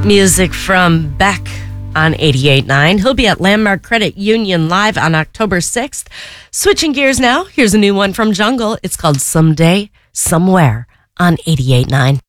Music from Beck on 88.9. He'll be at Landmark Credit Union Live on October 6th. Switching gears now, here's a new one from Jungle. It's called Someday, Somewhere on 88.9.